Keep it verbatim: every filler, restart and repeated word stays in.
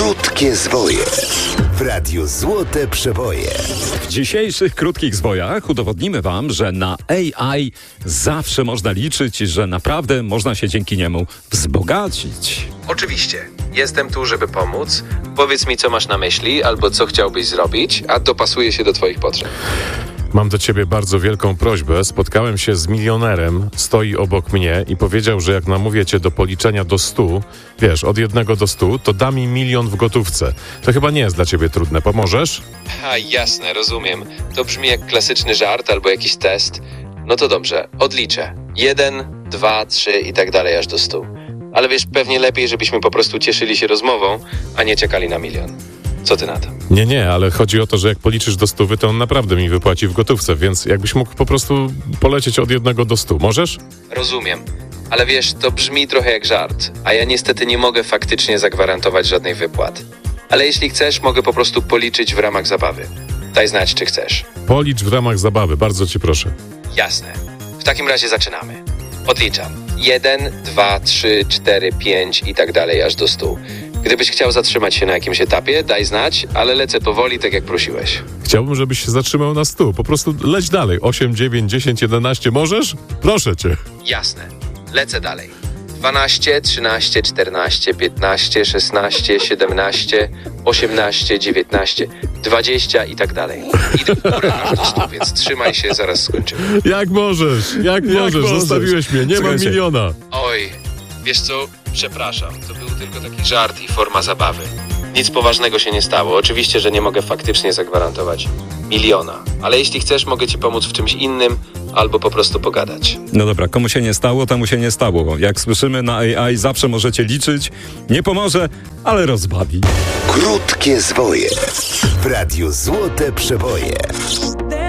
Krótkie zwoje w Radiu Złote Przeboje. W dzisiejszych krótkich zwojach udowodnimy wam, że na A I zawsze można liczyć i że naprawdę można się dzięki niemu wzbogacić. Oczywiście. Jestem tu, żeby pomóc. Powiedz mi, co masz na myśli albo co chciałbyś zrobić, a dopasuję się do twoich potrzeb. Mam do ciebie bardzo wielką prośbę. Spotkałem się z milionerem, stoi obok mnie i powiedział, że jak namówię cię do policzenia do stu, wiesz, od jednego do stu, to da mi milion w gotówce. To chyba nie jest dla ciebie trudne. Pomożesz? A, jasne, rozumiem. To brzmi jak klasyczny żart albo jakiś test. No to dobrze, odliczę. Jeden, dwa, trzy i tak dalej aż do stu. Ale wiesz, pewnie lepiej, żebyśmy po prostu cieszyli się rozmową, a nie czekali na milion. Co ty na to? Nie, nie, ale chodzi o to, że jak policzysz do stówy, to on naprawdę mi wypłaci w gotówce, więc jakbyś mógł po prostu polecieć od jednego do stu. Możesz? Rozumiem. Ale wiesz, to brzmi trochę jak żart, a ja niestety nie mogę faktycznie zagwarantować żadnej wypłat. Ale jeśli chcesz, mogę po prostu policzyć w ramach zabawy. Daj znać, czy chcesz. Policz w ramach zabawy, bardzo ci proszę. Jasne. W takim razie zaczynamy. Odliczam. Jeden, dwa, trzy, cztery, pięć i tak dalej aż do stu. Gdybyś chciał zatrzymać się na jakimś etapie, daj znać, ale lecę powoli, tak jak prosiłeś. Chciałbym, żebyś się zatrzymał na stu. Po prostu leć dalej. osiem, dziewięć, dziesięć, jedenaście. Możesz? Proszę cię. Jasne. Lecę dalej. dwanaście, trzynaście, czternaście, piętnaście, szesnaście, siedemnaście, osiemnaście, dziewiętnaście, dwadzieścia i tak dalej. Idę w górę aż do stu, więc trzymaj się, zaraz skończymy. Jak możesz? Jak, możesz? możesz? Zostawiłeś mnie. Nie mam Słuchajcie. miliona. Oj, wiesz co? Przepraszam, to był tylko taki żart i forma zabawy. Nic poważnego się nie stało. Oczywiście, że nie mogę faktycznie zagwarantować miliona. Ale jeśli chcesz, mogę ci pomóc w czymś innym albo po prostu pogadać. No dobra, komu się nie stało, temu się nie stało. Jak słyszymy, na A I zawsze możecie liczyć. Nie pomoże, ale rozbawi. Krótkie zwoje w Radiu Złote Przeboje.